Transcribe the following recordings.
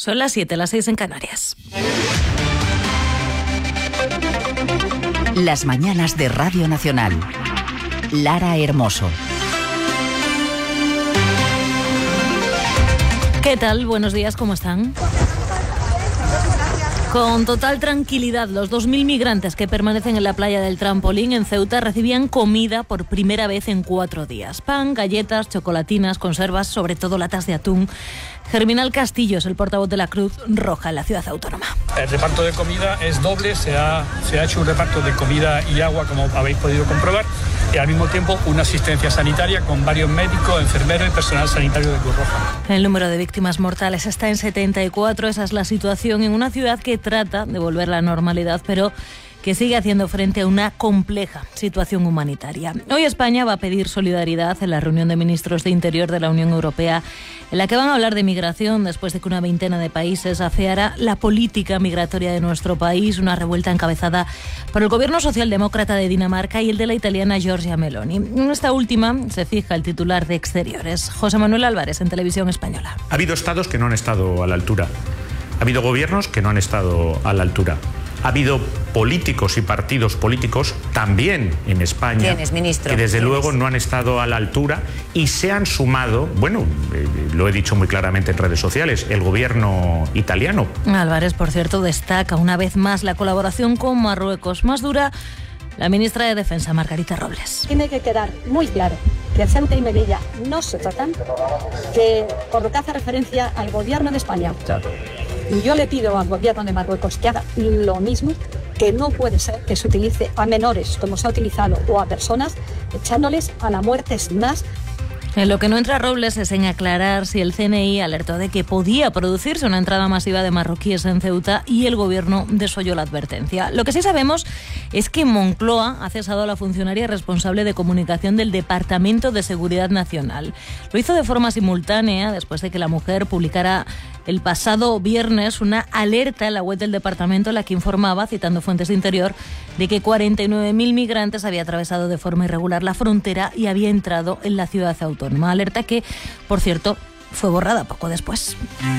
Son las 7, las 6 en Canarias. Las mañanas de Radio Nacional. Lara Hermoso. ¿Qué tal? Buenos días, ¿cómo están? Con total tranquilidad, los 2.000 migrantes que permanecen en la playa del Trampolín en Ceuta recibían comida por primera vez en 4 días. Pan, galletas, chocolatinas, conservas, sobre todo latas de atún. Germinal Castillo es el portavoz de la Cruz Roja en la ciudad autónoma. El reparto de comida es doble, se ha hecho un reparto de comida y agua, como habéis podido comprobar, y al mismo tiempo una asistencia sanitaria con varios médicos, enfermeros y personal sanitario de Cruz Roja. El número de víctimas mortales está en 74, esa es la situación en una ciudad que trata de volver a la normalidad, pero que sigue haciendo frente a una compleja situación humanitaria. Hoy España va a pedir solidaridad en la reunión de ministros de Interior de la Unión Europea, en la que van a hablar de migración después de que una veintena de países afeara la política migratoria de nuestro país, una revuelta encabezada por el gobierno socialdemócrata de Dinamarca y el de la italiana Giorgia Meloni. En esta última se fija el titular de Exteriores. José Manuel Álvarez, en Televisión Española. Ha habido estados que no han estado a la altura. Ha habido gobiernos que no han estado a la altura. Ha habido políticos y partidos políticos también en España que desde luego no han estado a la altura y se han sumado, lo he dicho muy claramente en redes sociales, el gobierno italiano. Álvarez, por cierto, destaca una vez más la colaboración con Marruecos. Más dura la ministra de Defensa, Margarita Robles. Tiene que quedar muy claro que Ceuta y Melilla no se tratan, que por lo que hace referencia al gobierno de España. Y yo le pido al gobierno de Marruecos que haga lo mismo, que no puede ser que se utilice a menores como se ha utilizado o a personas, echándoles a la muerte sin más. En lo que no entra Robles es en aclarar si el CNI alertó de que podía producirse una entrada masiva de marroquíes en Ceuta y el gobierno desoyó la advertencia. Lo que sí sabemos es que Moncloa ha cesado a la funcionaria responsable de comunicación del Departamento de Seguridad Nacional. Lo hizo de forma simultánea después de que la mujer publicara el pasado viernes una alerta en la web del departamento en la que informaba, citando fuentes de Interior, de que 49.000 migrantes habían atravesado de forma irregular la frontera y había entrado en la ciudad autónoma. Alerta que, por cierto, fue borrada poco después.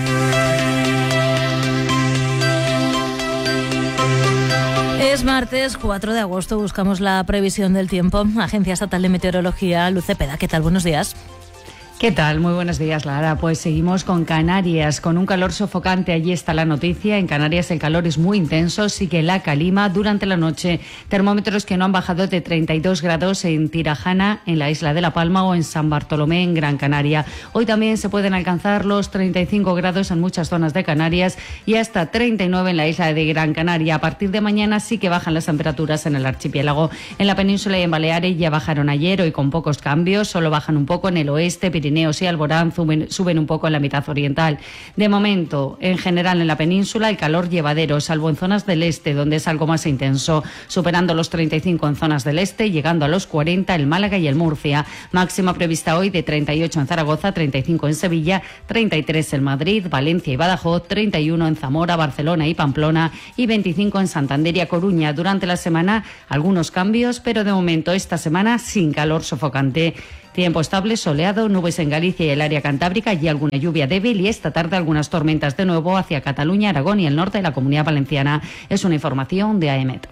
Es martes 4 de agosto, buscamos la previsión del tiempo. Agencia Estatal de Meteorología, Luz Cepeda, ¿qué tal? Buenos días. ¿Qué tal? Muy buenos días, Lara. Pues seguimos con Canarias, con un calor sofocante. Allí está la noticia. En Canarias el calor es muy intenso, sigue la calima durante la noche. Termómetros que no han bajado de 32 grados en Tirajana, en la isla de La Palma, o en San Bartolomé, en Gran Canaria. Hoy también se pueden alcanzar los 35 grados en muchas zonas de Canarias y hasta 39 en la isla de Gran Canaria. A partir de mañana sí que bajan las temperaturas en el archipiélago. En la península y en Baleares ya bajaron ayer, hoy con pocos cambios. Solo bajan un poco en el oeste, Pirineos y Alborán, suben un poco en la mitad oriental. De momento, en general en la península, el calor llevadero, salvo en zonas del este, donde es algo más intenso, superando los 35 en zonas del este, llegando a los 40 en Málaga y el Murcia. Máxima prevista hoy de 38 en Zaragoza, 35 en Sevilla, 33 en Madrid, Valencia y Badajoz, 31 en Zamora, Barcelona y Pamplona y 25 en Santander y A Coruña. Durante la semana, algunos cambios, pero de momento esta semana sin calor sofocante. Tiempo estable, soleado, nubes en Galicia y el área cantábrica y alguna lluvia débil, y esta tarde algunas tormentas de nuevo hacia Cataluña, Aragón y el norte de la Comunidad Valenciana. Es una información de AEMET.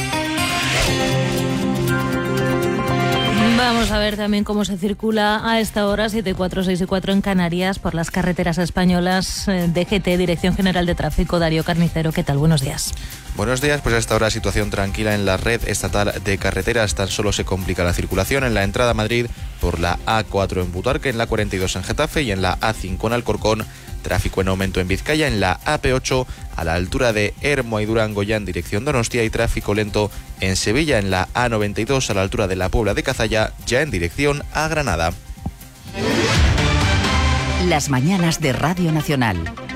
Vamos a ver también cómo se circula a esta hora, 7:04, 6:04 en Canarias, por las carreteras españolas. DGT, Dirección General de Tráfico, Darío Carnicero, ¿qué tal? Buenos días. Buenos días, pues a esta hora situación tranquila en la red estatal de carreteras. Tan solo se complica la circulación en la entrada a Madrid por la A4 en Butarque, en la 42 en Getafe y en la A5 en Alcorcón. Tráfico en aumento en Vizcaya, en la AP8 a la altura de Hermo y Durango ya en dirección Donostia, y tráfico lento en Sevilla, en la A92 a la altura de la Puebla de Cazalla ya en dirección a Granada. Las mañanas de Radio Nacional.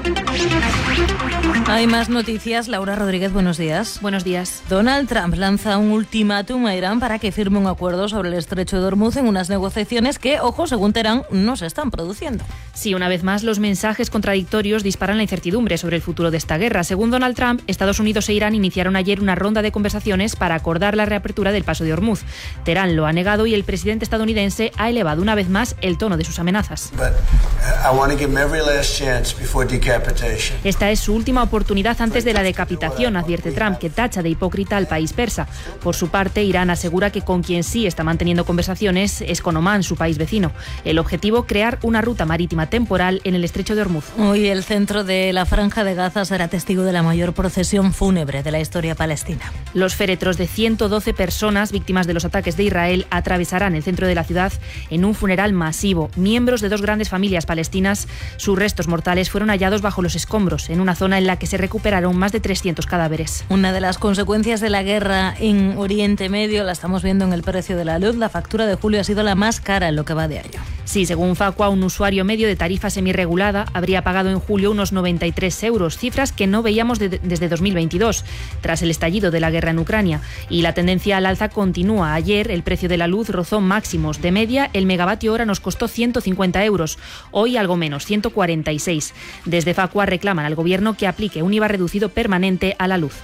Hay más noticias. Laura Rodríguez, buenos días. Buenos días. Donald Trump lanza un ultimátum a Irán para que firme un acuerdo sobre el estrecho de Hormuz en unas negociaciones que, ojo, según Teherán, no se están produciendo. Sí, una vez más, los mensajes contradictorios disparan la incertidumbre sobre el futuro de esta guerra. Según Donald Trump, Estados Unidos e Irán iniciaron ayer una ronda de conversaciones para acordar la reapertura del paso de Hormuz. Teherán lo ha negado y el presidente estadounidense ha elevado una vez más el tono de sus amenazas. Esta es su última oportunidad antes de la decapitación, advierte Trump, que tacha de hipócrita al país persa. Por su parte, Irán asegura que con quien sí está manteniendo conversaciones es con Omán, su país vecino. El objetivo, crear una ruta marítima temporal en el estrecho de Hormuz. Hoy el centro de la Franja de Gaza será testigo de la mayor procesión fúnebre de la historia palestina. Los féretros de 112 personas víctimas de los ataques de Israel atravesarán el centro de la ciudad en un funeral masivo. Miembros de dos grandes familias palestinas, sus restos mortales fueron hallados bajo los escombros, en una zona en la que se recuperaron más de 300 cadáveres. Una de las consecuencias de la guerra en Oriente Medio la estamos viendo en el precio de la luz. La factura de julio ha sido la más cara en lo que va de año. Sí, según Facua, un usuario medio de tarifa semirregulada habría pagado en julio unos 93 euros, cifras que no veíamos desde 2022, tras el estallido de la guerra en Ucrania. Y la tendencia al alza continúa. Ayer el precio de la luz rozó máximos. De media, el megavatio hora nos costó 150 euros. Hoy algo menos, 146. Desde Facua reclaman al Gobierno que aplique un IVA reducido permanente a la luz.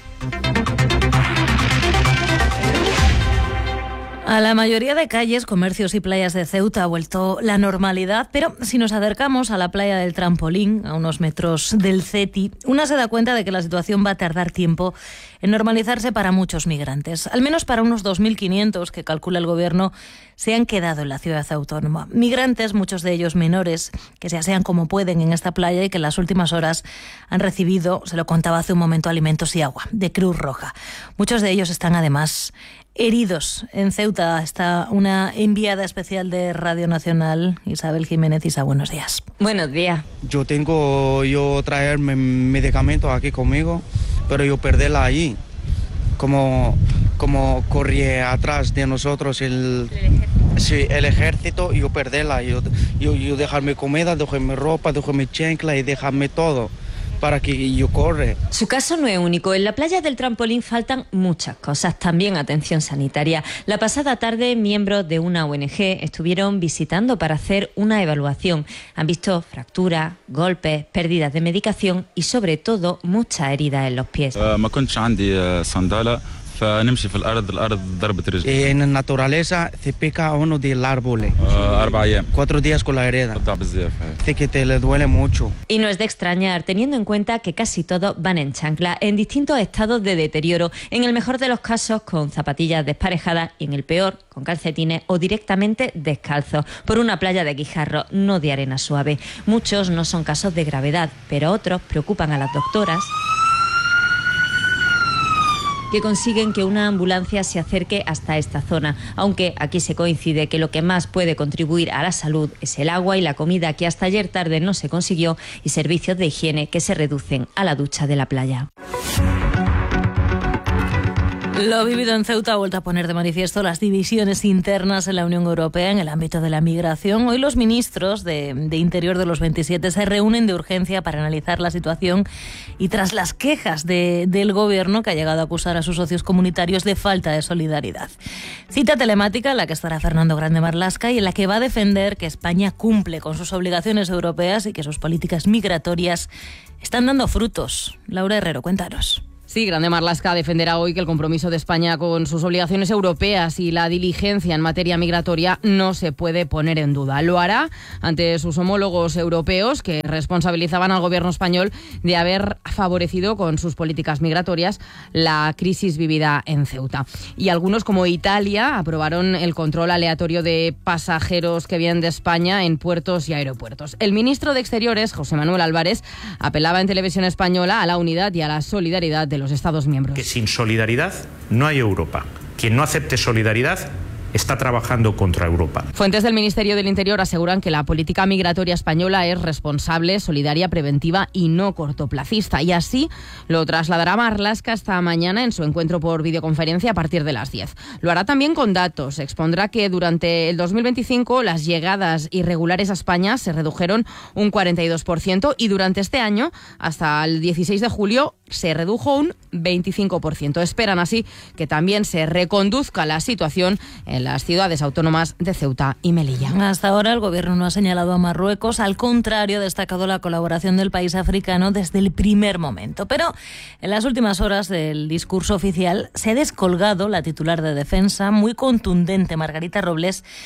A la mayoría de calles, comercios y playas de Ceuta ha vuelto la normalidad, pero si nos acercamos a la playa del Trampolín, a unos metros del CETI, una se da cuenta de que la situación va a tardar tiempo en normalizarse para muchos migrantes. Al menos para unos 2.500 que calcula el Gobierno se han quedado en la ciudad autónoma. Migrantes, muchos de ellos menores, que se asean como pueden en esta playa y que en las últimas horas han recibido, se lo contaba hace un momento, alimentos y agua de Cruz Roja. Muchos de ellos están además heridos. En Ceuta está una enviada especial de Radio Nacional, Isabel Jiménez. Isa, buenos días. Buenos días. Yo traer medicamentos aquí conmigo, pero yo perderla ahí. Como corría atrás de nosotros el ejército, yo perderla. Yo dejarme comida, dejarme ropa, dejarme chancla y dejarme todo para que yo corre. Su caso no es único. En la playa del Trampolín faltan muchas cosas, también atención sanitaria. La pasada tarde, miembros de una ONG estuvieron visitando para hacer una evaluación. Han visto fracturas, golpes, pérdidas de medicación y, sobre todo, muchas heridas en los pies. En la naturaleza se pica uno del árbol. 4 días con la herida. Dice que te le duele mucho. Y no es de extrañar, teniendo en cuenta que casi todos van en chancla, en distintos estados de deterioro, en el mejor de los casos con zapatillas desparejadas y en el peor con calcetines o directamente descalzos, por una playa de guijarros, no de arena suave. Muchos no son casos de gravedad, pero otros preocupan a las doctoras, que consiguen que una ambulancia se acerque hasta esta zona, aunque aquí se coincide que lo que más puede contribuir a la salud es el agua y la comida, que hasta ayer tarde no se consiguió, y servicios de higiene que se reducen a la ducha de la playa. Lo vivido en Ceuta ha vuelto a poner de manifiesto las divisiones internas en la Unión Europea en el ámbito de la migración. Hoy los ministros de Interior de los 27 se reúnen de urgencia para analizar la situación y tras las quejas del Gobierno, que ha llegado a acusar a sus socios comunitarios de falta de solidaridad. Cita telemática en la que estará Fernando Grande Marlaska y en la que va a defender que España cumple con sus obligaciones europeas y que sus políticas migratorias están dando frutos. Laura Herrero, cuéntanos. Sí, Grande Marlaska defenderá hoy que el compromiso de España con sus obligaciones europeas y la diligencia en materia migratoria no se puede poner en duda. Lo hará ante sus homólogos europeos, que responsabilizaban al gobierno español de haber favorecido con sus políticas migratorias la crisis vivida en Ceuta. Y algunos, como Italia, aprobaron el control aleatorio de pasajeros que vienen de España en puertos y aeropuertos. El ministro de Exteriores, José Manuel Álvarez, apelaba en Televisión Española a la unidad y a la solidaridad de los Estados miembros. Que sin solidaridad no hay Europa. Quien no acepte solidaridad está trabajando contra Europa. Fuentes del Ministerio del Interior aseguran que la política migratoria española es responsable, solidaria, preventiva y no cortoplacista. Y así lo trasladará Marlaska esta mañana en su encuentro por videoconferencia a partir de las 10. Lo hará también con datos. Expondrá que durante el 2025 las llegadas irregulares a España se redujeron un 42% y durante este año, hasta el 16 de julio, se redujo un 25%. Esperan así que también se reconduzca la situación en las ciudades autónomas de Ceuta y Melilla. Hasta ahora el Gobierno no ha señalado a Marruecos, al contrario, ha destacado la colaboración del país africano desde el primer momento. Pero en las últimas horas del discurso oficial se ha descolgado la titular de Defensa, muy contundente, Margarita Robles,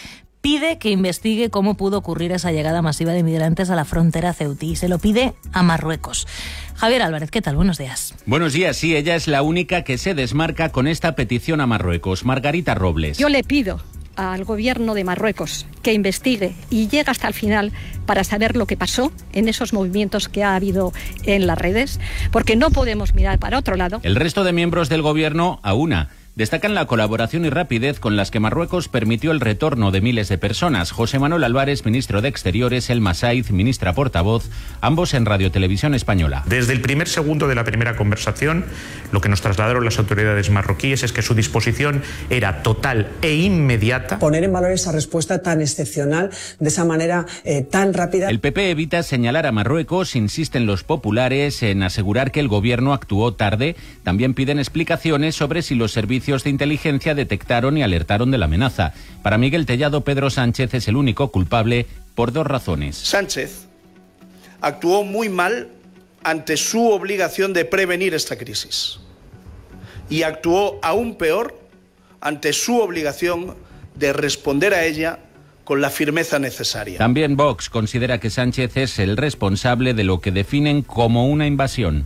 pide que investigue cómo pudo ocurrir esa llegada masiva de inmigrantes a la frontera ceutí. Se lo pide a Marruecos. Javier Álvarez, ¿qué tal? Buenos días. Buenos días. Sí, ella es la única que se desmarca con esta petición a Marruecos. Margarita Robles. Yo le pido al gobierno de Marruecos que investigue y llegue hasta el final para saber lo que pasó en esos movimientos que ha habido en las redes, porque no podemos mirar para otro lado. El resto de miembros del gobierno aúna. Destacan la colaboración y rapidez con las que Marruecos permitió el retorno de miles de personas. José Manuel Álvarez, ministro de Exteriores, Elma Saiz, ministra portavoz, ambos en Radio Televisión Española. Desde el primer segundo de la primera conversación, lo que nos trasladaron las autoridades marroquíes es que su disposición era total e inmediata. Poner en valor esa respuesta tan excepcional, de esa manera tan rápida. El PP evita señalar a Marruecos, insisten los populares en asegurar que el gobierno actuó tarde. También piden explicaciones sobre si los servicios de inteligencia detectaron y alertaron de la amenaza. Para Miguel Tellado, Pedro Sánchez es el único culpable por dos razones. Sánchez actuó muy mal ante su obligación de prevenir esta crisis y actuó aún peor ante su obligación de responder a ella con la firmeza necesaria. También Vox considera que Sánchez es el responsable de lo que definen como una invasión.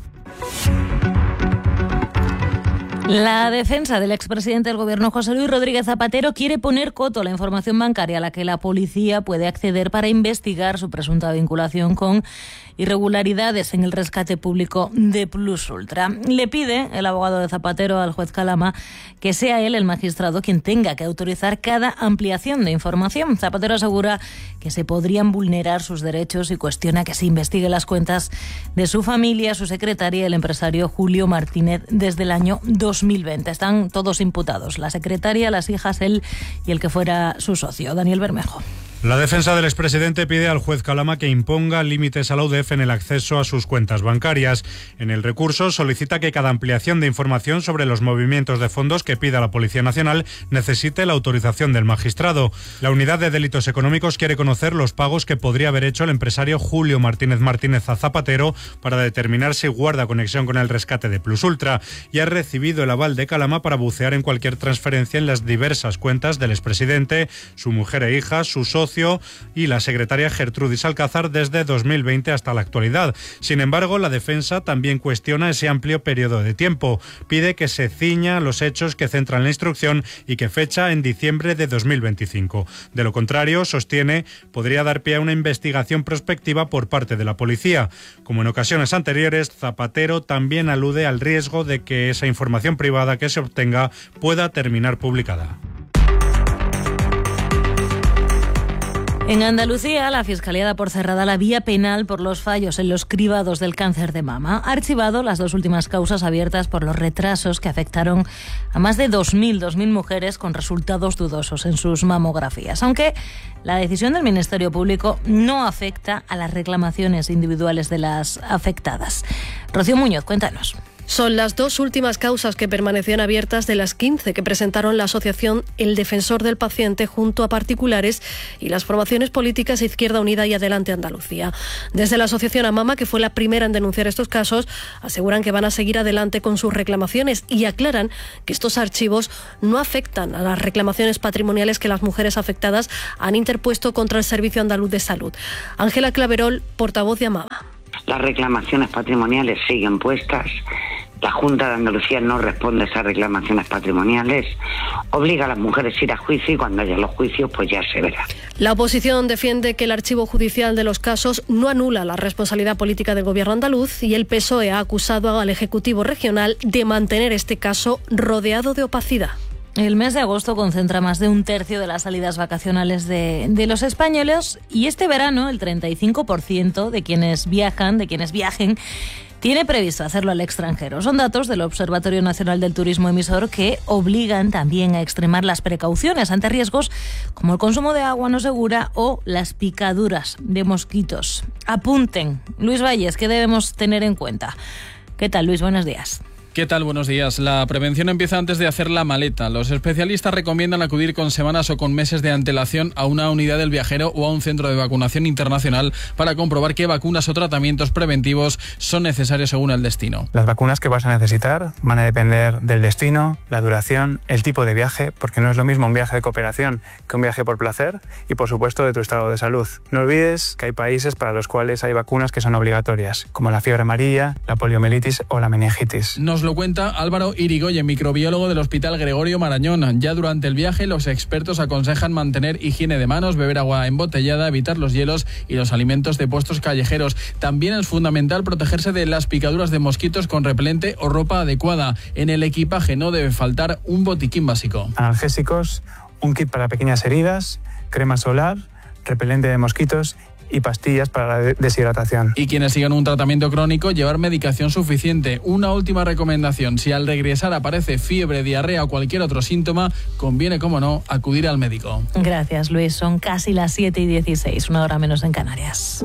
La defensa del expresidente del Gobierno, José Luis Rodríguez Zapatero, quiere poner coto a la información bancaria a la que la policía puede acceder para investigar su presunta vinculación con irregularidades en el rescate público de Plus Ultra. Le pide el abogado de Zapatero al juez Calama que sea él el magistrado quien tenga que autorizar cada ampliación de información. Zapatero asegura que se podrían vulnerar sus derechos y cuestiona que se investigue las cuentas de su familia, su secretaria y el empresario Julio Martínez desde el año 2020. Están todos imputados, la secretaria, las hijas, él y el que fuera su socio, Daniel Bermejo. La defensa del expresidente pide al juez Calama que imponga límites a la UDEF en el acceso a sus cuentas bancarias. En el recurso solicita que cada ampliación de información sobre los movimientos de fondos que pida la Policía Nacional necesite la autorización del magistrado. La Unidad de Delitos Económicos quiere conocer los pagos que podría haber hecho el empresario Julio Martínez a Zapatero para determinar si guarda conexión con el rescate de Plus Ultra, y ha recibido el aval de Calama para bucear en cualquier transferencia en las diversas cuentas del expresidente, su mujer e hija, su socio y la secretaria Gertrudis Alcázar desde 2020 hasta la actualidad. Sin embargo, la defensa también cuestiona ese amplio periodo de tiempo. Pide que se ciña a los hechos que centran la instrucción y que fecha en diciembre de 2025. De lo contrario, sostiene, podría dar pie a una investigación prospectiva por parte de la policía. Como en ocasiones anteriores, Zapatero también alude al riesgo de que esa información privada que se obtenga pueda terminar publicada. En Andalucía, la Fiscalía da por cerrada la vía penal por los fallos en los cribados del cáncer de mama. Ha archivado las dos últimas causas abiertas por los retrasos que afectaron a más de 2.000 mujeres con resultados dudosos en sus mamografías. Aunque la decisión del Ministerio Público no afecta a las reclamaciones individuales de las afectadas. Rocío Muñoz, cuéntanos. Son las dos últimas causas que permanecían abiertas de las 15 que presentaron la asociación El Defensor del Paciente junto a particulares y las formaciones políticas Izquierda Unida y Adelante Andalucía. Desde la asociación AMAMA, que fue la primera en denunciar estos casos, aseguran que van a seguir adelante con sus reclamaciones y aclaran que estos archivos no afectan a las reclamaciones patrimoniales que las mujeres afectadas han interpuesto contra el Servicio Andaluz de Salud. Ángela Claverol, portavoz de AMAMA. Las reclamaciones patrimoniales siguen puestas. La Junta de Andalucía no responde a esas reclamaciones patrimoniales, obliga a las mujeres a ir a juicio y cuando haya los juicios pues ya se verá. La oposición defiende que el archivo judicial de los casos no anula la responsabilidad política del Gobierno andaluz y el PSOE ha acusado al Ejecutivo Regional de mantener este caso rodeado de opacidad. El mes de agosto concentra más de un tercio de las salidas vacacionales de los españoles y este verano el 35% de quienes viajen, tiene previsto hacerlo al extranjero. Son datos del Observatorio Nacional del Turismo Emisor que obligan también a extremar las precauciones ante riesgos como el consumo de agua no segura o las picaduras de mosquitos. Apunten. Luis Valles, ¿qué debemos tener en cuenta? ¿Qué tal, Luis? Buenos días. ¿Qué tal? Buenos días. La prevención empieza antes de hacer la maleta. Los especialistas recomiendan acudir con semanas o con meses de antelación a una unidad del viajero o a un centro de vacunación internacional para comprobar qué vacunas o tratamientos preventivos son necesarios según el destino. Las vacunas que vas a necesitar van a depender del destino, la duración, el tipo de viaje, porque no es lo mismo un viaje de cooperación que un viaje por placer, y por supuesto de tu estado de salud. No olvides que hay países para los cuales hay vacunas que son obligatorias, como la fiebre amarilla, la poliomielitis o la meningitis. Nos lo cuenta Álvaro Irigoyen, microbiólogo del Hospital Gregorio Marañón. Ya durante el viaje, los expertos aconsejan mantener higiene de manos, beber agua embotellada, evitar los hielos y los alimentos de puestos callejeros. También es fundamental protegerse de las picaduras de mosquitos con repelente o ropa adecuada. En el equipaje no debe faltar un botiquín básico. Analgésicos, un kit para pequeñas heridas, crema solar, repelente de mosquitos y pastillas para la deshidratación. Y quienes sigan un tratamiento crónico, llevar medicación suficiente. Una última recomendación: si al regresar aparece fiebre, diarrea o cualquier otro síntoma, conviene, como no, acudir al médico. Gracias, Luis. Son casi las 7:16, 1 hora menos en Canarias.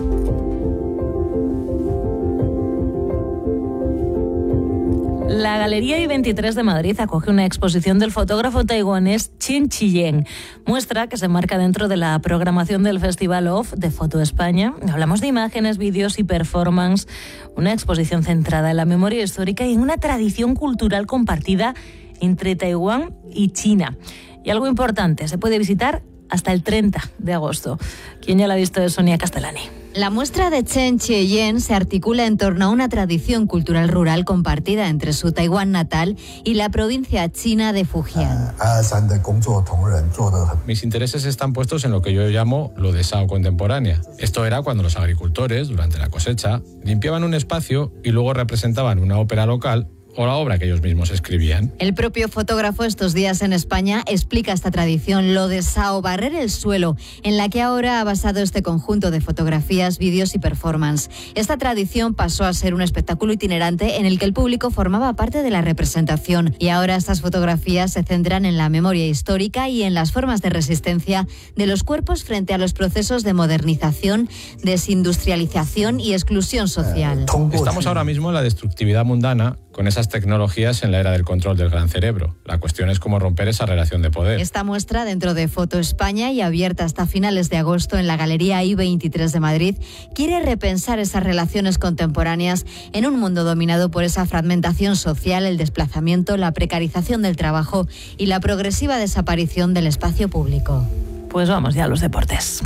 La Galería I23 de Madrid acoge una exposición del fotógrafo taiwanés Chen Chiyeng. Muestra que se enmarca dentro de la programación del Festival Off de Foto España. Hablamos de imágenes, vídeos y performance. Una exposición centrada en la memoria histórica y en una tradición cultural compartida entre Taiwán y China. Y algo importante, se puede visitar hasta el 30 de agosto. ¿Quién ya la ha visto? Es Sonia Castellani. La muestra de Chen Chiyeng se articula en torno a una tradición cultural rural compartida entre su Taiwán natal y la provincia china de Fujian. Mis intereses están puestos en lo que yo llamo lo de Sao contemporánea. Esto era cuando los agricultores, durante la cosecha, limpiaban un espacio y luego representaban una ópera local o la obra que ellos mismos escribían. El propio fotógrafo estos días en España explica esta tradición, lo de Sao, barrer el suelo, en la que ahora ha basado este conjunto de fotografías, vídeos y performance. Esta tradición pasó a ser un espectáculo itinerante en el que el público formaba parte de la representación, y ahora estas fotografías se centran en la memoria histórica y en las formas de resistencia de los cuerpos frente a los procesos de modernización, desindustrialización y exclusión social. Estamos ahora mismo en la destructividad mundana con esas tecnologías en la era del control del gran cerebro. La cuestión es cómo romper esa relación de poder. Esta muestra, dentro de Foto España y abierta hasta finales de agosto en la Galería I23 de Madrid, quiere repensar esas relaciones contemporáneas en un mundo dominado por esa fragmentación social, el desplazamiento, la precarización del trabajo y la progresiva desaparición del espacio público. Pues vamos ya a los deportes.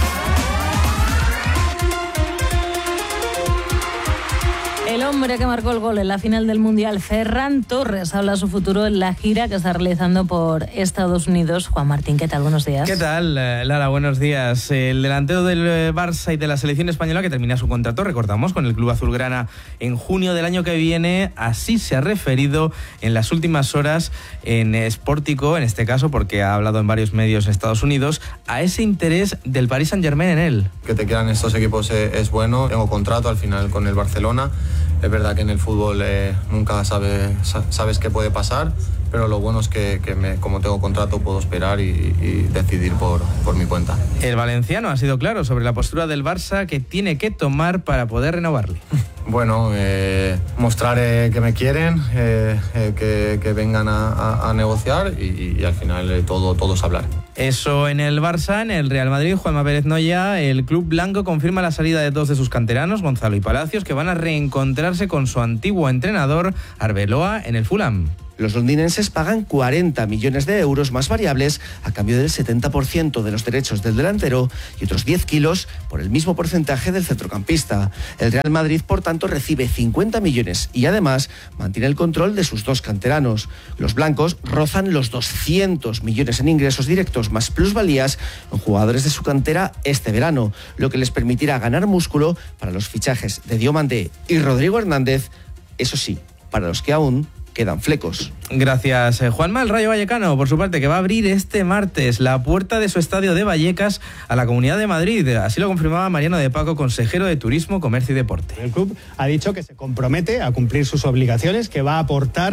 El hombre que marcó el gol en la final del Mundial, Ferran Torres, habla de su futuro en la gira que está realizando por Estados Unidos. Juan Martín, ¿qué tal? Buenos días. ¿Qué tal, Lara? Buenos días. El delantero del Barça y de la selección española que termina su contrato, recordamos, con el club azulgrana en junio del año que viene, así se ha referido en las últimas horas en Sportico, en este caso porque ha hablado en varios medios en Estados Unidos, a ese interés del Paris Saint-Germain en él. Que te quieran estos equipos es bueno. Tengo contrato al final con el Barcelona. Es verdad que en el fútbol nunca sabes qué puede pasar, pero lo bueno es que como tengo contrato puedo esperar y decidir por mi cuenta. El valenciano ha sido claro sobre la postura del Barça que tiene que tomar para poder renovarle. Bueno, mostrar que me quieren, que vengan a negociar y al final todo es hablar. Eso en el Barça. En el Real Madrid, Juanma Pérez Noya, el club blanco confirma la salida de dos de sus canteranos, Gonzalo y Palacios, que van a reencontrarse con su antiguo entrenador, Arbeloa, en el Fulham. Los londinenses pagan 40 millones de euros más variables a cambio del 70% de los derechos del delantero y otros 10 kilos por el mismo porcentaje del centrocampista. El Real Madrid, por tanto, recibe 50 millones y además mantiene el control de sus dos canteranos. Los blancos rozan los 200 millones en ingresos directos más plusvalías en jugadores de su cantera este verano, lo que les permitirá ganar músculo para los fichajes de Diomandé y Rodrigo Hernández, eso sí, para los que aún quedan flecos. Gracias, Juanma. El Rayo Vallecano, por su parte, que va a abrir este martes la puerta de su estadio de Vallecas a la Comunidad de Madrid. Así lo confirmaba Mariano de Paco, consejero de Turismo, Comercio y Deporte. El club ha dicho que se compromete a cumplir sus obligaciones, que va a aportar toda la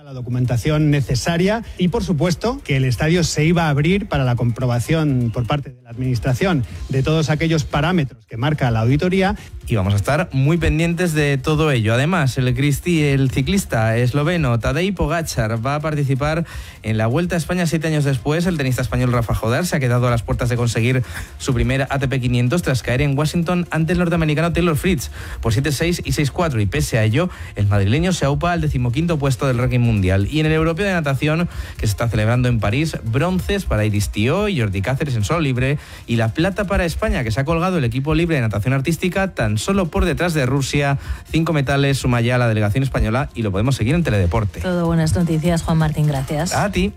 La documentación necesaria y, por supuesto, que el estadio se iba a abrir para la comprobación por parte de la Administración de todos aquellos parámetros que marca la auditoría. Y vamos a estar muy pendientes de todo ello. Además, el ciclista esloveno Tadej Pogačar va a participar en la Vuelta a España 7 años después. El tenista español Rafa Jodar se ha quedado a las puertas de conseguir su primer ATP 500 tras caer en Washington ante el norteamericano Taylor Fritz por 7-6 y 6-4. Y pese a ello, el madrileño se aupa al 15º puesto del ranking mundial. Y en el Europeo de Natación, que se está celebrando en París, bronces para Iris Tió y Jordi Cáceres en solo libre, y la plata para España, que se ha colgado el equipo libre de natación artística tan solo por detrás de Rusia. 5 metales suma ya la delegación española y lo podemos seguir en Teledeporte. Todo buenas noticias, Juan Martín, gracias. A ti.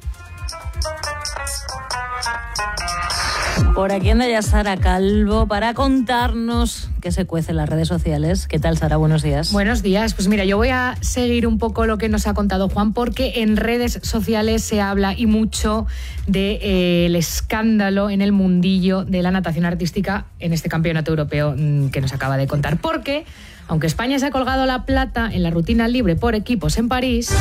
Por aquí anda ya Sara Calvo para contarnos qué se cuece en las redes sociales. ¿Qué tal, Sara? Buenos días. Buenos días. Pues mira, yo voy a seguir un poco lo que nos ha contado Juan, porque en redes sociales se habla y mucho del escándalo en el mundillo de la natación artística en este campeonato europeo que nos acaba de contar. Porque, aunque España se ha colgado la plata en la rutina libre por equipos en París...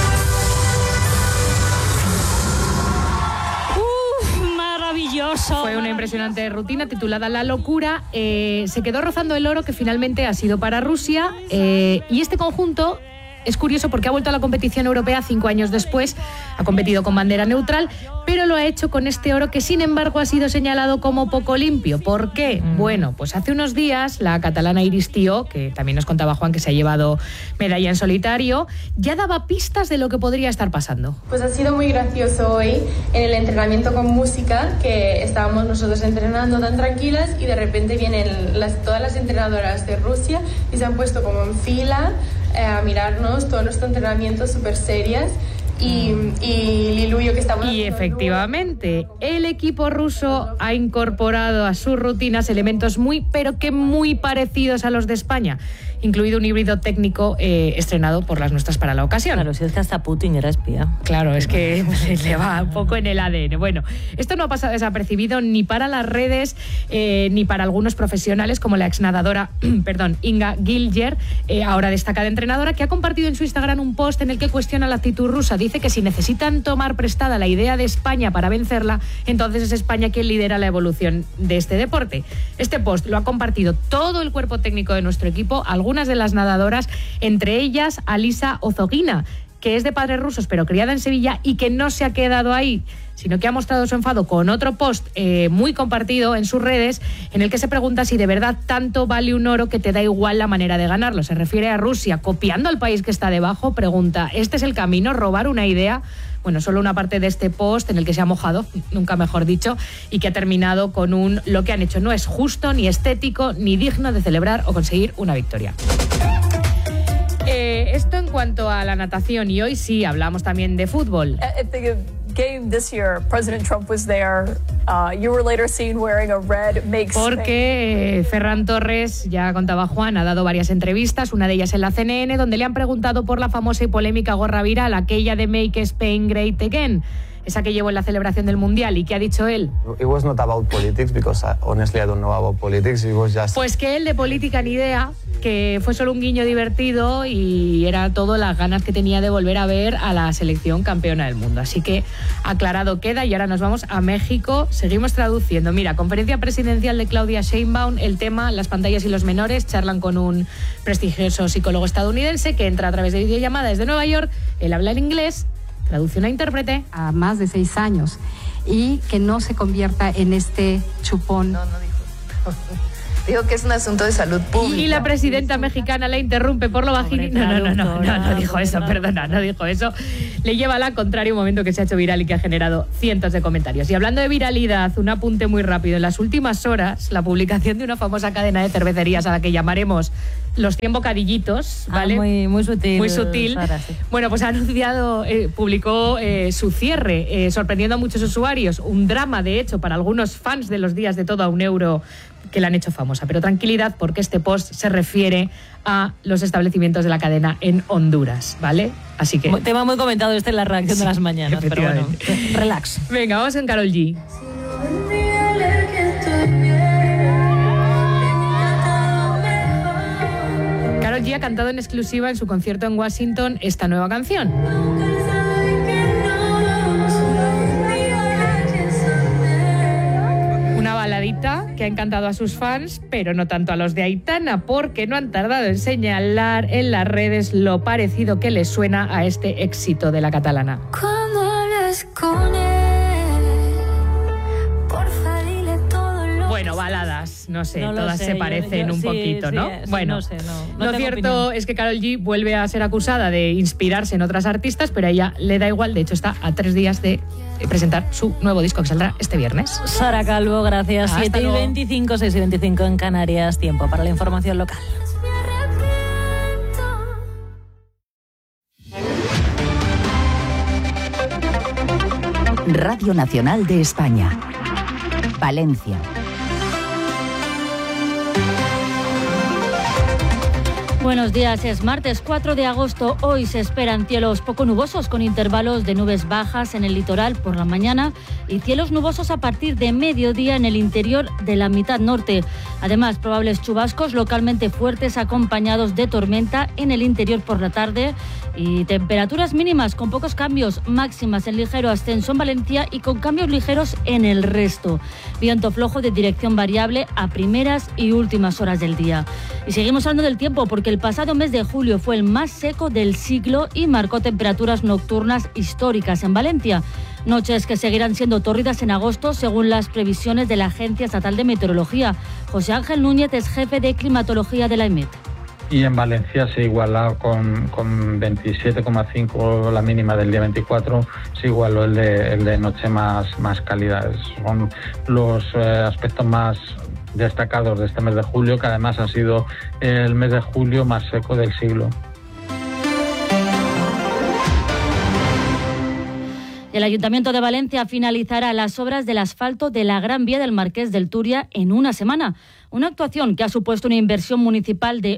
Fue una impresionante rutina titulada La Locura. Se quedó rozando el oro, que finalmente ha sido para Rusia. Y este conjunto es curioso porque ha vuelto a la competición europea 5 años después. Ha competido con bandera neutral, pero lo ha hecho con este oro que, sin embargo, ha sido señalado como poco limpio. ¿Por qué? Bueno, pues hace unos días la catalana Iris Tió, que también nos contaba Juan que se ha llevado medalla en solitario, ya daba pistas de lo que podría estar pasando. Pues ha sido muy gracioso hoy en el entrenamiento con música, que estábamos nosotros entrenando tan tranquilas y de repente vienen todas las entrenadoras de Rusia y se han puesto como en fila a mirarnos todo nuestro entrenamiento súper serias. Y Lilu y yo que estamos... Y efectivamente, el equipo ruso ha incorporado a sus rutinas elementos muy parecidos a los de España, incluido un híbrido técnico estrenado por las nuestras para la ocasión. Claro, si es que hasta Putin era espía. Claro, es que le va un poco en el ADN. Bueno, esto no ha pasado desapercibido ni para las redes ni para algunos profesionales, como la exnadadora Inga Gilger, ahora destacada entrenadora, que ha compartido en su Instagram un post en el que cuestiona la actitud rusa. Dice que si necesitan tomar prestada la idea de España para vencerla, entonces es España quien lidera la evolución de este deporte. Este post lo ha compartido todo el cuerpo técnico de nuestro equipo, algunas de las nadadoras, entre ellas Alisa Ozogina, que es de padres rusos pero criada en Sevilla y que no se ha quedado ahí, sino que ha mostrado su enfado con otro post muy compartido en sus redes, en el que se pregunta si de verdad tanto vale un oro que te da igual la manera de ganarlo. Se refiere a Rusia copiando al país que está debajo. Pregunta, ¿este es el camino? ¿Robar una idea? Bueno, solo una parte de este post en el que se ha mojado, nunca mejor dicho, y que ha terminado con lo que han hecho no es justo, ni estético, ni digno de celebrar o conseguir una victoria. Esto en cuanto a la natación, y hoy sí hablamos también de fútbol. Porque Ferran Torres, ya contaba Juan, ha dado varias entrevistas, una de ellas en la CNN, donde le han preguntado por la famosa y polémica gorra viral, aquella de Make Spain Great Again, esa que llevó en la celebración del Mundial. ¿Y qué ha dicho él? Pues que él de política ni idea, que fue solo un guiño divertido y era todo las ganas que tenía de volver a ver a la selección campeona del mundo. Así que aclarado queda, y ahora nos vamos a México. Seguimos traduciendo. Mira, conferencia presidencial de Claudia Sheinbaum, el tema, las pantallas y los menores. Charlan con un prestigioso psicólogo estadounidense que entra a través de videollamada desde Nueva York. Él habla en inglés, traduce una intérprete. A más de 6 años, y que no se convierta en este chupón. No dijo. Digo que es un asunto de salud pública. Y la presidenta mexicana le interrumpe por lo bajito. No dijo eso, perdona, no dijo eso. Le lleva a la contraria, un momento que se ha hecho viral y que ha generado cientos de comentarios. Y hablando de viralidad, un apunte muy rápido. En las últimas horas, la publicación de una famosa cadena de cervecerías a la que llamaremos Los 100 Bocadillitos, ¿vale? Muy sutil. Muy sutil. Sara, sí. Bueno, pues ha anunciado, publicó su cierre, sorprendiendo a muchos usuarios. Un drama, de hecho, para algunos fans de los días de todo a €1 que la han hecho famosa. Pero tranquilidad, porque este post se refiere a los establecimientos de la cadena en Honduras, ¿vale? Así que... Tema muy comentado en la redacción de las mañanas, pero bueno, relax. Venga, vamos con Karol G. Karol G ha cantado en exclusiva en su concierto en Washington esta nueva canción. que ha encantado a sus fans, pero no tanto a los de Aitana, porque no han tardado en señalar en las redes lo parecido que les suena a este éxito de la catalana. Cuando hablas con él, porfa dile todo lo Bueno, baladas, no sé, No todas sé, se parecen un poquito, ¿no? Sí, bueno, no sé, no lo tengo cierto opinión. es que Karol G vuelve a ser acusada de inspirarse en otras artistas, pero a ella le da igual, de hecho está a 3 días de presentar su nuevo disco que saldrá este viernes. Sara Calvo, gracias. Hasta luego. 7:25, 6:25 en Canarias, tiempo para la información local. Radio Nacional de España. Valencia. Buenos días, es martes 4 de agosto. Hoy se esperan cielos poco nubosos con intervalos de nubes bajas en el litoral por la mañana y cielos nubosos a partir de mediodía en el interior de la mitad norte. Además, probables chubascos localmente fuertes acompañados de tormenta en el interior por la tarde y temperaturas mínimas con pocos cambios, máximas en ligero ascenso en Valencia y con cambios ligeros en el resto. Viento flojo de dirección variable a primeras y últimas horas del día. Y seguimos hablando del tiempo porque el pasado mes de julio fue el más seco del siglo y marcó temperaturas nocturnas históricas en Valencia. Noches que seguirán siendo tórridas en agosto según las previsiones de la Agencia Estatal de Meteorología. José Ángel Núñez es jefe de climatología de la EMET. Y en Valencia se iguala con 27,5 la mínima del día 24, se igualó el de noche más cálida. Son los aspectos más destacados de este mes de julio, que además ha sido el mes de julio más seco del siglo. El Ayuntamiento de Valencia finalizará las obras del asfalto de la Gran Vía del Marqués del Turia en una semana. Una actuación que ha supuesto una inversión municipal de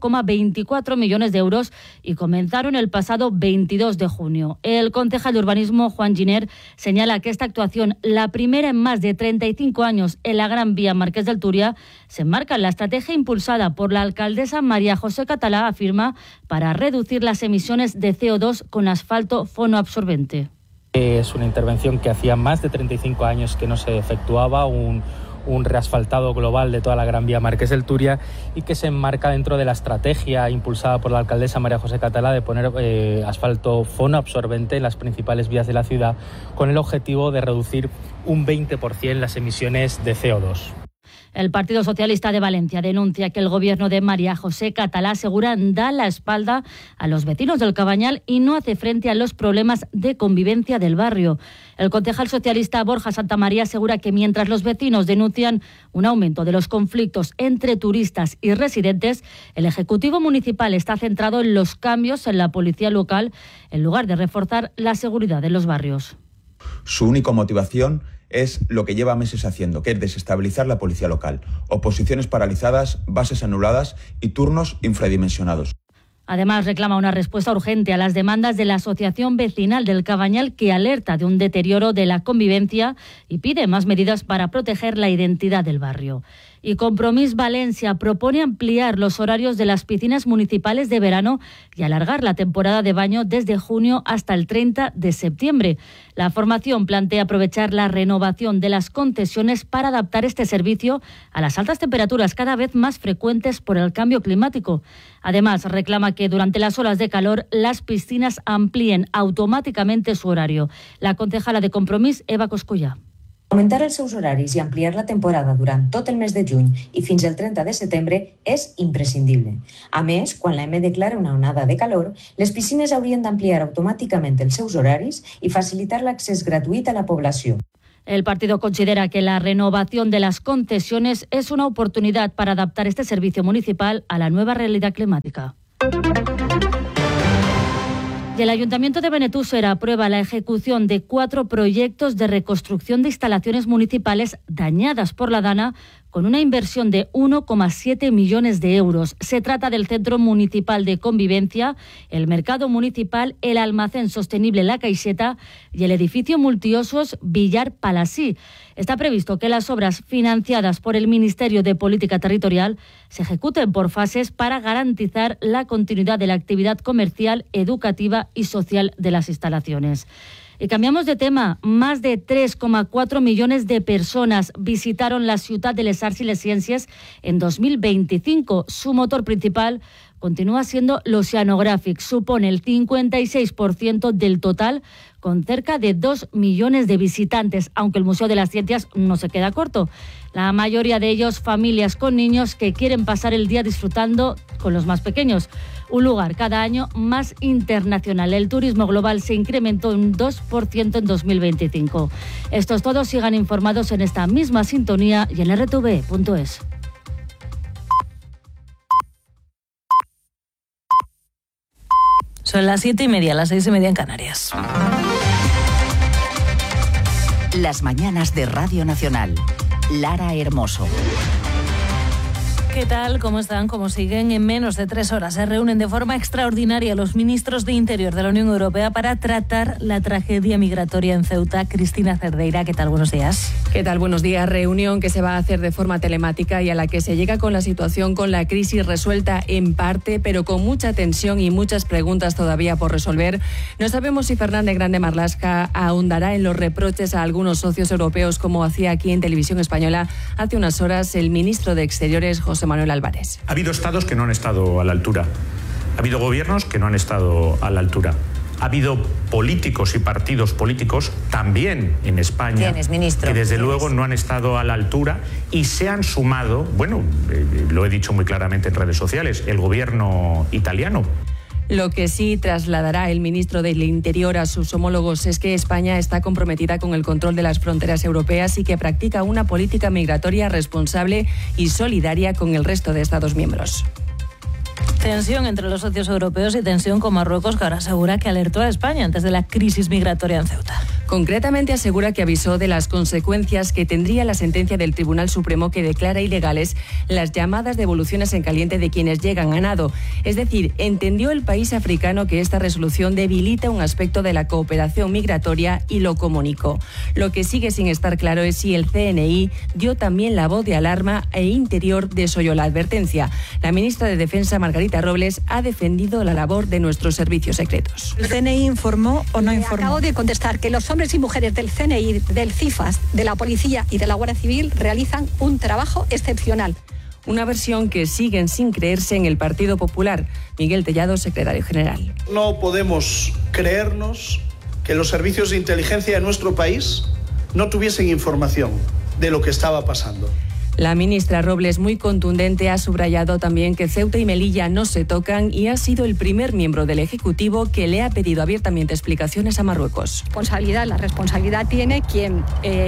1,24 millones de euros y comenzaron el pasado 22 de junio. El concejal de urbanismo, Juan Giner, señala que esta actuación, la primera en más de 35 años en la Gran Vía Marqués del Turia, se enmarca en la estrategia impulsada por la alcaldesa María José Catalá, afirma, para reducir las emisiones de CO2 con asfalto fonoabsorbente. Es una intervención que hacía más de 35 años que no se efectuaba, un reasfaltado global de toda la Gran Vía Marqués del Turia y que se enmarca dentro de la estrategia impulsada por la alcaldesa María José Catalá de poner asfalto fonoabsorbente en las principales vías de la ciudad con el objetivo de reducir un 20% las emisiones de CO2. El Partido Socialista de Valencia denuncia que el gobierno de María José Catalá asegura da la espalda a los vecinos del Cabañal y no hace frente a los problemas de convivencia del barrio. El concejal socialista Borja Santamaría asegura que mientras los vecinos denuncian un aumento de los conflictos entre turistas y residentes, el Ejecutivo Municipal está centrado en los cambios en la policía local en lugar de reforzar la seguridad en los barrios. Su única motivación es lo que lleva meses haciendo, que es desestabilizar la policía local. Oposiciones paralizadas, bases anuladas y turnos infradimensionados. Además, reclama una respuesta urgente a las demandas de la Asociación Vecinal del Cabañal, que alerta de un deterioro de la convivencia y pide más medidas para proteger la identidad del barrio. Y Compromís Valencia propone ampliar los horarios de las piscinas municipales de verano y alargar la temporada de baño desde junio hasta el 30 de septiembre. La formación plantea aprovechar la renovación de las concesiones para adaptar este servicio a las altas temperaturas cada vez más frecuentes por el cambio climático. Además, reclama que durante las olas de calor las piscinas amplíen automáticamente su horario. La concejala de Compromís, Eva Coscullà. Augmentar els seus horaris i ampliar la temporada durant tot el mes de juny i fins al 30 de setembre és imprescindible. A més, quan l'EME declara una onada de calor, les piscines haurien d'ampliar automàticament els seus horaris i facilitar l'accés gratuït a la població. El partido considera que la renovación de las concesiones es una oportunidad para adaptar este servicio municipal a la nueva realidad climática. Y el Ayuntamiento de Benetússer aprueba la ejecución de 4 proyectos de reconstrucción de instalaciones municipales dañadas por la Dana con una inversión de 1,7 millones de euros. Se trata del Centro Municipal de Convivencia, el Mercado Municipal, el Almacén Sostenible La Caixeta y el edificio multiusos Villar Palasí. Está previsto que las obras financiadas por el Ministerio de Política Territorial se ejecuten por fases para garantizar la continuidad de la actividad comercial, educativa y social de las instalaciones. Y cambiamos de tema. Más de 3,4 millones de personas visitaron la ciudad de les Arts y les Ciències en 2025. Su motor principal continúa siendo l'Oceanographic. Supone el 56% del total, con cerca de 2 millones de visitantes, aunque el Museo de las Ciencias no se queda corto. La mayoría de ellos familias con niños que quieren pasar el día disfrutando con los más pequeños. Un lugar cada año más internacional. El turismo global se incrementó un 2% en 2025. Esto es todo. Sigan informados en esta misma sintonía y en rtv.es. Son las 7:30, las 6:30 en Canarias. Las mañanas de Radio Nacional. Lara Hermoso. ¿Qué tal? ¿Cómo están? ¿Cómo siguen? En menos de 3 horas se reúnen de forma extraordinaria los ministros de Interior de la Unión Europea para tratar la tragedia migratoria en Ceuta. Cristina Cerdeira, ¿qué tal? Buenos días. ¿Qué tal? Buenos días. Reunión que se va a hacer de forma telemática y a la que se llega con la situación, con la crisis resuelta en parte, pero con mucha tensión y muchas preguntas todavía por resolver. No sabemos si Fernández Grande Marlaska ahondará en los reproches a algunos socios europeos, como hacía aquí en Televisión Española hace unas horas el ministro de Exteriores, José Manuel Álvarez. Ha habido estados que no han estado a la altura. Ha habido gobiernos que no han estado a la altura. Ha habido políticos y partidos políticos también en España. ¿Quién es, ministro? Que desde luego no han estado a la altura y se han sumado, lo he dicho muy claramente en redes sociales, el gobierno italiano. Lo que sí trasladará el ministro del Interior a sus homólogos es que España está comprometida con el control de las fronteras europeas y que practica una política migratoria responsable y solidaria con el resto de Estados miembros. Tensión entre los socios europeos y tensión con Marruecos, que ahora asegura que alertó a España antes de la crisis migratoria en Ceuta. Concretamente asegura que avisó de las consecuencias que tendría la sentencia del Tribunal Supremo que declara ilegales las llamadas devoluciones en caliente de quienes llegan a nado. Es decir, entendió el país africano que esta resolución debilita un aspecto de la cooperación migratoria y lo comunicó. Lo que sigue sin estar claro es si el CNI dio también la voz de alarma e Interior desoyó la advertencia. La ministra de Defensa, Margarita Robles, ha defendido la labor de nuestros servicios secretos. ¿El CNI informó o no informó? Acabo de contestar que los hombres y mujeres del CNI, del CIFAS, de la Policía y de la Guardia Civil realizan un trabajo excepcional. Una versión que siguen sin creerse en el Partido Popular. Miguel Tellado, secretario general. No podemos creernos que los servicios de inteligencia de nuestro país no tuviesen información de lo que estaba pasando. La ministra Robles, muy contundente, ha subrayado también que Ceuta y Melilla no se tocan y ha sido el primer miembro del Ejecutivo que le ha pedido abiertamente explicaciones a Marruecos. La responsabilidad tiene quien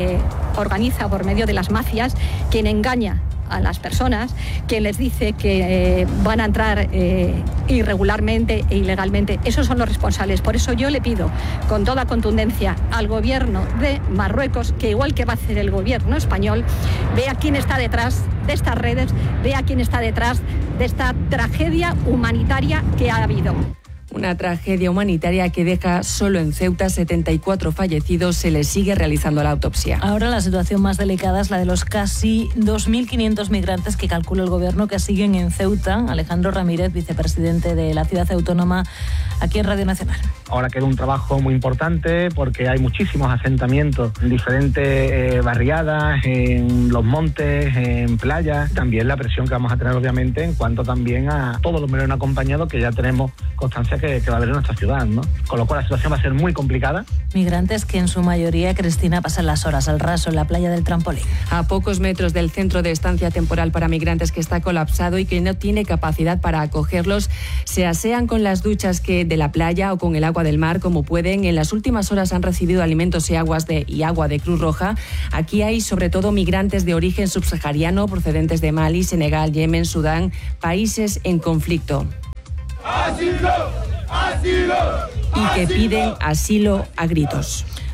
organiza por medio de las mafias, quien engaña a las personas, quien les dice que van a entrar irregularmente e ilegalmente. Esos son los responsables. Por eso yo le pido con toda contundencia al gobierno de Marruecos que, igual que va a hacer el gobierno español, vea quién está detrás de estas redes, vea quién está detrás de esta tragedia humanitaria que ha habido. Una tragedia humanitaria que deja solo en Ceuta 74 fallecidos. Se les sigue realizando la autopsia. Ahora la situación más delicada es la de los casi 2.500 migrantes que calcula el gobierno que siguen en Ceuta. Alejandro Ramírez, vicepresidente de la ciudad autónoma, aquí en Radio Nacional. Ahora queda un trabajo muy importante porque hay muchísimos asentamientos en diferentes barriadas, en los montes, en playas. También la presión que vamos a tener, obviamente, en cuanto también a todos los menores no acompañados que ya tenemos constancia que va a haber en nuestra ciudad, ¿no? Con lo cual la situación va a ser muy complicada. Migrantes que en su mayoría, Cristina, pasan las horas al raso en la playa del Trampolín. A pocos metros del centro de estancia temporal para migrantes que está colapsado y que no tiene capacidad para acogerlos, se asean con las duchas de la playa o con el agua del mar como pueden. En las últimas horas han recibido alimentos y agua de Cruz Roja. Aquí hay sobre todo migrantes de origen subsahariano procedentes de Mali, Senegal, Yemen, Sudán, países en conflicto. ¡Asilo! ¡Asilo! Y que piden asilo a gritos.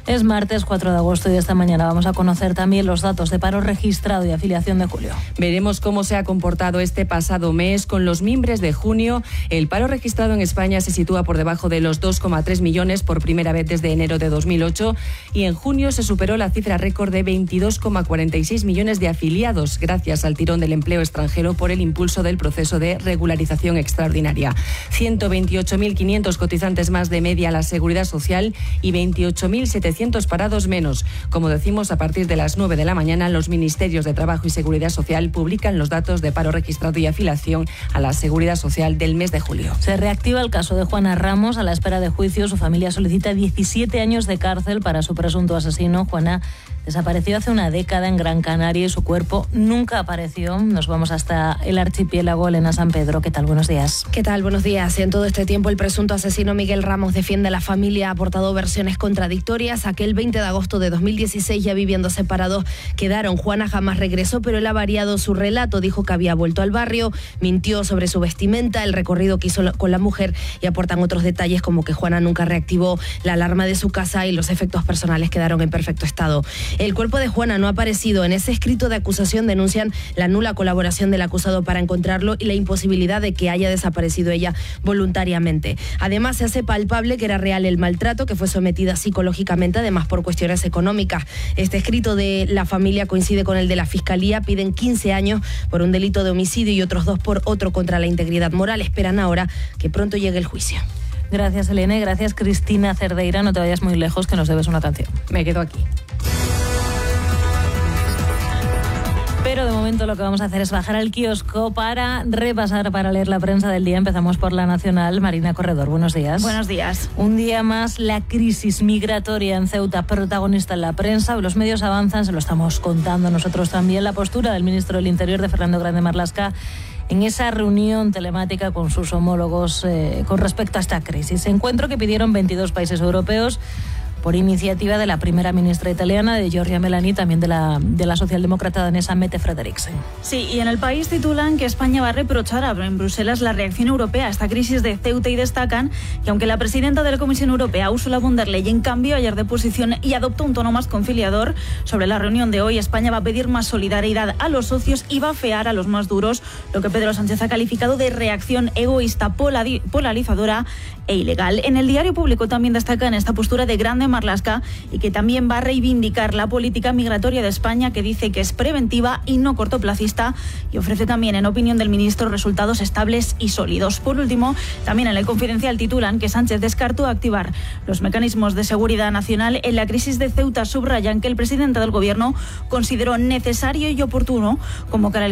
Es martes 4 de agosto y esta mañana vamos a conocer también los datos de paro registrado y afiliación de julio. Veremos cómo se ha comportado este pasado mes con los mimbres de junio. El paro registrado en España se sitúa por debajo de los 2,3 millones por primera vez desde enero de 2008 y en junio se superó la cifra récord de 22,46 millones de afiliados gracias al tirón del empleo extranjero por el impulso del proceso de regularización extraordinaria. 128.500 cotizantes más de media a la Seguridad Social y 28.700 parados menos. Como decimos, a partir de las 9 de la mañana, los Ministerios de Trabajo y Seguridad Social publican los datos de paro registrado y afiliación a la Seguridad Social del mes de julio. Se reactiva el caso de Juana Ramos. A la espera de juicio, su familia solicita 17 años de cárcel para su presunto asesino. Juana desapareció hace una década en Gran Canaria y su cuerpo nunca apareció. Nos vamos hasta el archipiélago. Elena San Pedro, ¿qué tal? Buenos días. ¿Qué tal? Buenos días. En todo este tiempo, el presunto asesino Miguel Ramos defiende a la familia. Ha aportado versiones contradictorias. Aquel 20 de agosto de 2016, ya viviendo separados, quedaron. Juana jamás regresó, pero él ha variado su relato. Dijo que había vuelto al barrio, mintió sobre su vestimenta, el recorrido que hizo con la mujer y aportan otros detalles como que Juana nunca reactivó la alarma de su casa y los efectos personales quedaron en perfecto estado. El cuerpo de Juana no ha aparecido. En ese escrito de acusación denuncian la nula colaboración del acusado para encontrarlo y la imposibilidad de que haya desaparecido ella voluntariamente. Además, se hace palpable que era real el maltrato, que fue sometida psicológicamente, además por cuestiones económicas. Este escrito de la familia coincide con el de la Fiscalía. Piden 15 años por un delito de homicidio y otros 2 por otro contra la integridad moral. Esperan ahora que pronto llegue el juicio. Gracias, Elena, y gracias, Cristina Cerdeira. No te vayas muy lejos, que nos debes una canción. Me quedo aquí. Pero de momento lo que vamos a hacer es bajar al kiosco para repasar, para leer la prensa del día. Empezamos por La Nacional. Marina Corredor, buenos días. Buenos días. Un día más, la crisis migratoria en Ceuta, protagonista en la prensa. Los medios avanzan, se lo estamos contando nosotros también. La postura del ministro del Interior, de Fernando Grande Marlaska, en esa reunión telemática con sus homólogos con respecto a esta crisis. Encuentro que pidieron 22 países europeos por iniciativa de la primera ministra italiana, de Giorgia Meloni, también de la socialdemócrata danesa Mette Frederiksen. Sí, y en El País titulan que España va a reprochar en Bruselas la reacción europea a esta crisis de Ceuta y destacan que aunque la presidenta de la Comisión Europea, Ursula von der Leyen, cambió ayer de posición y adoptó un tono más conciliador sobre la reunión de hoy, España va a pedir más solidaridad a los socios y va a afear a los más duros, lo que Pedro Sánchez ha calificado de reacción egoísta, polarizadora e ilegal. En El Diario Público también destacan esta postura de Grande Marlaska y que también va a reivindicar la política migratoria de España, que dice que es preventiva y no cortoplacista, y ofrece también, en opinión del ministro, resultados estables y sólidos. Por último, también en El Confidencial titulan que Sánchez descartó activar los mecanismos de seguridad nacional en la crisis de Ceuta. Subrayan que el presidente del gobierno consideró necesario y oportuno convocar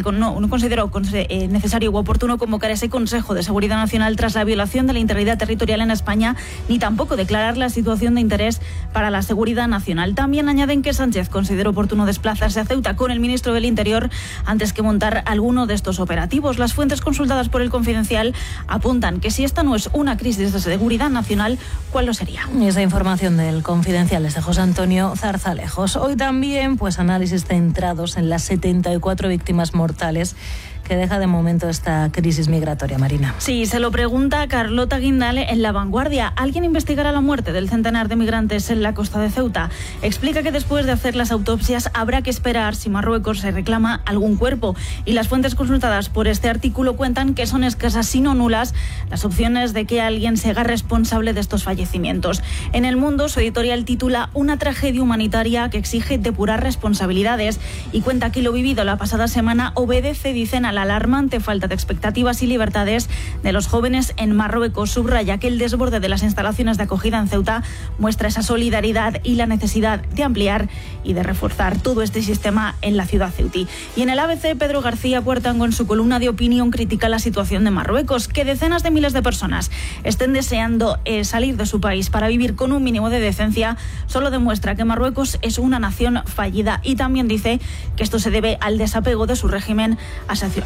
necesario u oportuno convocar ese Consejo de Seguridad Nacional tras la violación de la integridad territorial en España, ni tampoco declarar la situación de interés para la seguridad nacional. También añaden que Sánchez consideró oportuno desplazarse a Ceuta con el ministro del Interior antes que montar alguno de estos operativos. Las fuentes consultadas por El Confidencial apuntan que si esta no es una crisis de seguridad nacional, ¿cuál lo sería? Esa información del Confidencial es de José Antonio Zarzalejos. Hoy también, pues, análisis centrados en las 74 víctimas mortales que deja de momento esta crisis migratoria, Marina. Sí, se lo pregunta Carlota Guindale en La Vanguardia. ¿Alguien investigará la muerte del centenar de migrantes en la costa de Ceuta? Explica que después de hacer las autopsias habrá que esperar si Marruecos se reclama algún cuerpo. Y las fuentes consultadas por este artículo cuentan que son escasas, si no nulas, las opciones de que alguien se haga responsable de estos fallecimientos. En El Mundo, su editorial titula Una tragedia humanitaria que exige depurar responsabilidades y cuenta que lo vivido la pasada semana obedece, dicen, a la alarmante falta de expectativas y libertades de los jóvenes en Marruecos. Subraya que el desborde de las instalaciones de acogida en Ceuta muestra esa solidaridad y la necesidad de ampliar y de reforzar todo este sistema en la ciudad ceutí. Y en el ABC, Pedro García Cuartango, en su columna de opinión, critica la situación de Marruecos. Que decenas de miles de personas estén deseando salir de su país para vivir con un mínimo de decencia solo demuestra que Marruecos es una nación fallida, y también dice que esto se debe al desapego de su régimen hacia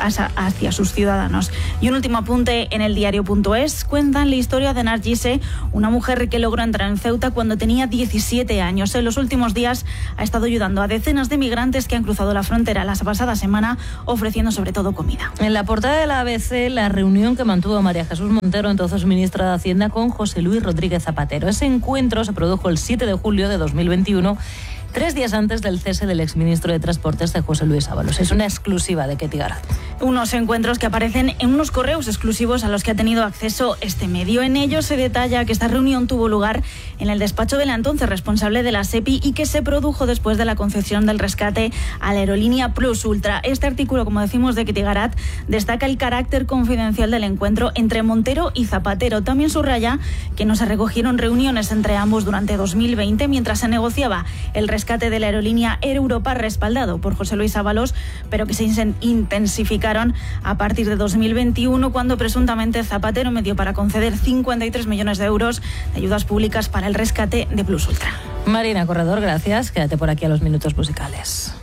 hacia sus ciudadanos. Y un último apunte en el diario.es, cuentan la historia de Nargise, una mujer que logró entrar en Ceuta cuando tenía 17 años. En los últimos días ha estado ayudando a decenas de migrantes que han cruzado la frontera la pasada semana, ofreciendo sobre todo comida. En la portada de la ABC, la reunión que mantuvo María Jesús Montero, entonces ministra de Hacienda, con José Luis Rodríguez Zapatero. Ese encuentro se produjo el 7 de julio de 2021, 3 días antes del cese del exministro de Transportes de José Luis Ábalos. Es una exclusiva de Ketty Garat. Unos encuentros que aparecen en unos correos exclusivos a los que ha tenido acceso este medio. En ellos se detalla que esta reunión tuvo lugar en el despacho de la entonces responsable de la SEPI y que se produjo después de la concesión del rescate a la aerolínea Plus Ultra. Este artículo, como decimos, de Ketty Garat, destaca el carácter confidencial del encuentro entre Montero y Zapatero. También subraya que no se recogieron reuniones entre ambos durante 2020 mientras se negociaba el rescate de la aerolínea Air Europa, respaldado por José Luis Ábalos, pero que se intensificaron a partir de 2021, cuando presuntamente Zapatero me dio para conceder 53 millones de euros de ayudas públicas para el rescate de Plus Ultra. Marina Corredor, gracias. Quédate por aquí a los minutos musicales.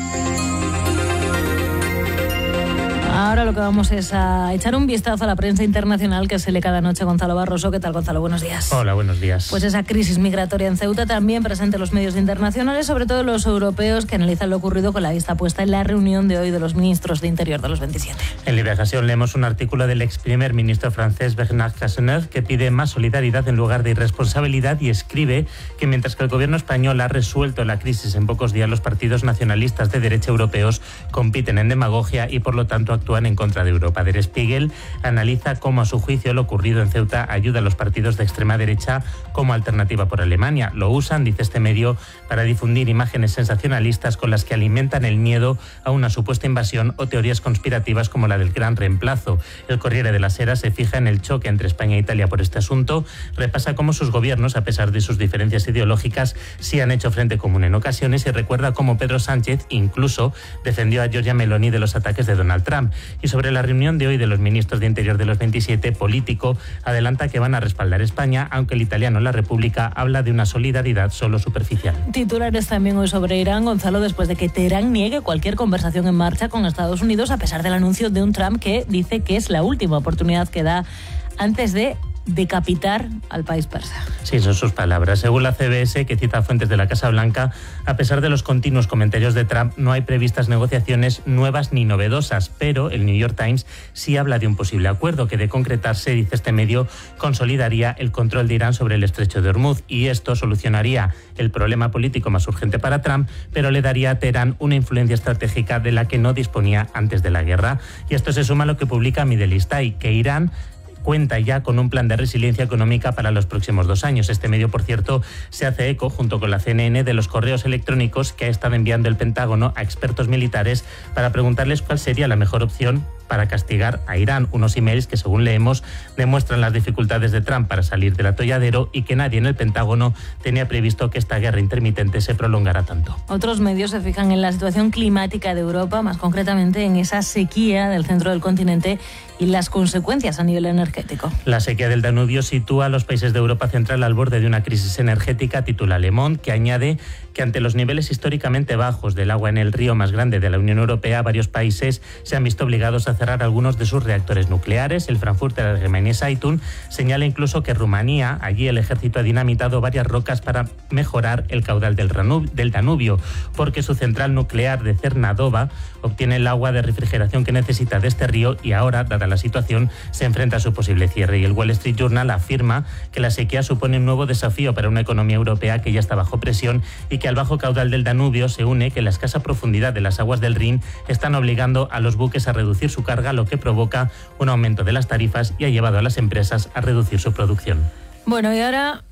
Ahora lo que vamos es a echar un vistazo a la prensa internacional que se lee cada noche Gonzalo Barroso. ¿Qué tal, Gonzalo? Buenos días. Hola, buenos días. Pues esa crisis migratoria en Ceuta también presente en los medios internacionales, sobre todo los europeos, que analizan lo ocurrido con la vista puesta en la reunión de hoy de los ministros de Interior de los 27. En Liberación leemos un artículo del ex primer ministro francés Bernard Cazeneuve que pide más solidaridad en lugar de irresponsabilidad y escribe que mientras que el gobierno español ha resuelto la crisis en pocos días, los partidos nacionalistas de derecha europeos compiten en demagogia y por lo tanto actúan en contra de Europa. Der Spiegel analiza cómo a su juicio lo ocurrido en Ceuta ayuda a los partidos de extrema derecha como alternativa por Alemania. Lo usan, dice este medio, para difundir imágenes sensacionalistas con las que alimentan el miedo a una supuesta invasión o teorías conspirativas como la del gran reemplazo. El Corriere de la Sera se fija en el choque entre España e Italia por este asunto, repasa cómo sus gobiernos, a pesar de sus diferencias ideológicas, sí han hecho frente común en ocasiones y recuerda cómo Pedro Sánchez incluso defendió a Giorgia Meloni de los ataques de Donald Trump. Y sobre la reunión de hoy de los ministros de Interior de los 27, Político adelanta que van a respaldar a España, aunque el italiano La República habla de una solidaridad solo superficial. Titulares también hoy sobre Irán, Gonzalo, después de que Teherán niegue cualquier conversación en marcha con Estados Unidos, a pesar del anuncio de un Trump que dice que es la última oportunidad que da antes de decapitar al país persa. Sí, son sus palabras. Según la CBS, que cita fuentes de la Casa Blanca, a pesar de los continuos comentarios de Trump, no hay previstas negociaciones nuevas ni novedosas, pero el New York Times sí habla de un posible acuerdo que, de concretarse, dice este medio, consolidaría el control de Irán sobre el estrecho de Hormuz, y esto solucionaría el problema político más urgente para Trump, pero le daría a Teherán una influencia estratégica de la que no disponía antes de la guerra. Y esto se suma a lo que publica Middle East Eye, que Irán cuenta ya con un plan de resiliencia económica para los próximos 2 años. Este medio, por cierto, se hace eco, junto con la CNN, de los correos electrónicos que ha estado enviando el Pentágono a expertos militares para preguntarles cuál sería la mejor opción para castigar a Irán. Unos emails que, según leemos, demuestran las dificultades de Trump para salir del atolladero y que nadie en el Pentágono tenía previsto que esta guerra intermitente se prolongara tanto. Otros medios se fijan en la situación climática de Europa, más concretamente en esa sequía del centro del continente y las consecuencias a nivel energético. La sequía del Danubio sitúa a los países de Europa Central al borde de una crisis energética, titula Le Monde, que añade que ante los niveles históricamente bajos del agua en el río más grande de la Unión Europea, varios países se han visto obligados a cerrar algunos de sus reactores nucleares. El Frankfurter Allgemeine Zeitung señala incluso que Rumanía, allí el ejército ha dinamitado varias rocas para mejorar el caudal del Danubio, porque su central nuclear de Cernadova obtiene el agua de refrigeración que necesita de este río y ahora, dada la situación, se enfrenta a su posible cierre. Y el Wall Street Journal afirma que la sequía supone un nuevo desafío para una economía europea que ya está bajo presión y que al bajo caudal del Danubio se une que la escasa profundidad de las aguas del Rin están obligando a los buques a reducir su carga, lo que provoca un aumento de las tarifas y ha llevado a las empresas a reducir su producción. Bueno, y ahora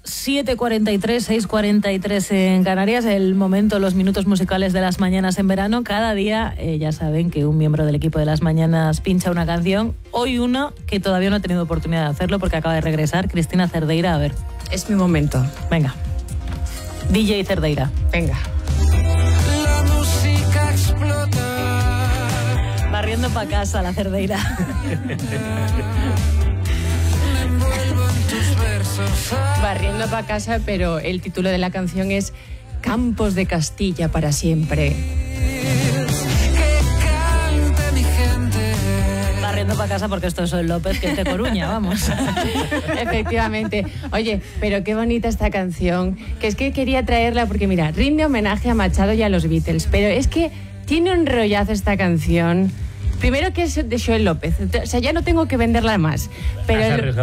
7:43, 6:43 en Canarias, el momento, los minutos musicales de las mañanas en verano. Cada día, ya saben que un miembro del equipo de las mañanas pincha una canción. Hoy una que todavía no ha tenido oportunidad de hacerlo porque acaba de regresar, Cristina Cerdeira. A ver. Es mi momento. Venga. DJ Cerdeira. Venga. La música explota. Barriendo para casa la Cerdeira. Barriendo para casa, pero el título de la canción es Campos de Castilla para siempre. Que cante mi gente. corriendo para casa porque esto es el López, que es de Coruña, vamos. Efectivamente. Oye, pero qué bonita esta canción, que es que quería traerla porque, mira, rinde homenaje a Machado y a los Beatles, pero es que tiene un rollazo esta canción. Primero que es de Xoel López, o sea, ya no tengo que venderla más, pero